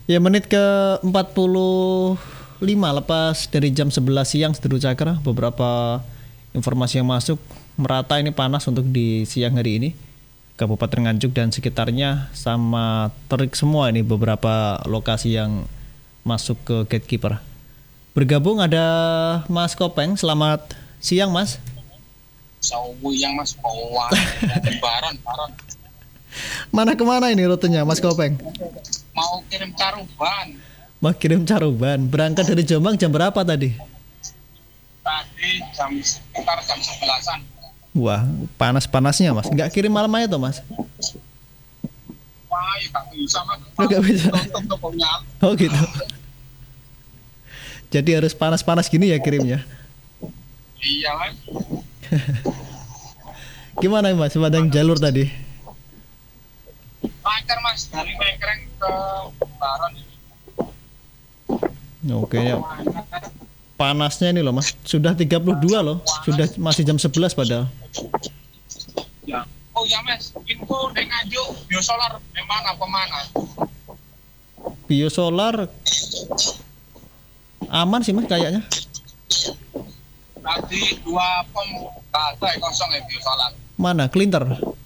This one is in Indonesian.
Ya menit ke 45 lepas dari jam 11 siang Seteru Cakra, beberapa informasi yang masuk merata ini panas untuk di siang hari ini. Kabupaten Nganjuk dan sekitarnya sama terik semua ini beberapa lokasi yang masuk ke gatekeeper. Bergabung ada Mas Kopeng, selamat siang Mas. Sawi yang Mas Bawan, baron. Mana kemana ini rutenya Mas Kopeng? Mau kirim caruban. Mau kirim caruban. Berangkat dari Jombang jam berapa tadi? Tadi sekitar jam 11-an. Wah, panas-panasnya Mas. Nggak kirim malam aja toh Mas? Wah, ya tak bisa Mas. Nggak bisa. Tutup tokonya. Oh gitu. Jadi harus panas-panas gini ya kirimnya. Iya Mas. Gimana Mas sepanjang jalur tadi? Lancar Mas, dari Mengkreng ke Baron. Oke ya. Panasnya ini loh Mas. Sudah 32 loh. Sudah masih jam 11 padahal. Ya. Oh ya Mas, info di Nganjuk biosolar mana pemana? Biosolar aman sih Mas kayaknya. Tadi 2 pom ada kosong ya biosolar. Mana? Klinter?